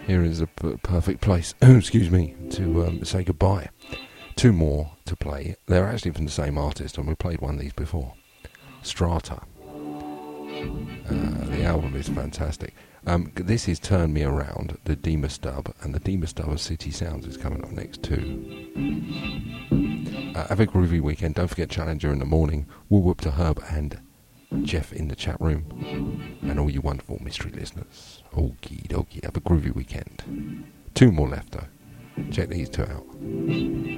Here is a perfect place, excuse me, to say goodbye. Two more to play. They're actually from the same artist, and we played one of these before. Strata. The album is fantastic. This is Turn Me Around, the Demas dub, and the Demas dub of City Sounds is coming up next too. Have a groovy weekend. Don't forget Challenger in the morning. Woo whoop to Herb and Jeff in the chat room, and all you wonderful mystery listeners. Okie dokie. Have a groovy weekend. Two more left though. Check these two out.